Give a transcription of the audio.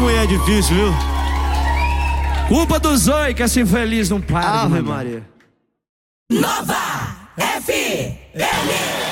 mulher difícil, viu? Culpa do Zói que essa infeliz não para. Ave Maria. Nova FM.